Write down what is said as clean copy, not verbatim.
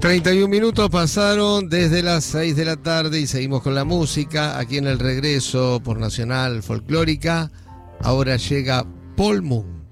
31 minutos pasaron desde las 6 de la tarde y seguimos con la música aquí en el regreso por Nacional Folclórica. Ahora llega Paul Moon.